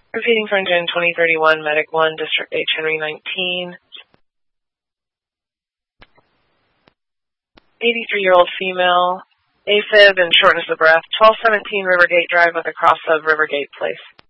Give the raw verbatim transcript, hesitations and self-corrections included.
Repeating for engine twenty thirty-one, Medic one, District H, Henry nineteen. eighty-three-year-old female, AFib and shortness of breath, twelve seventeen Rivergate Drive with a cross of Rivergate Place.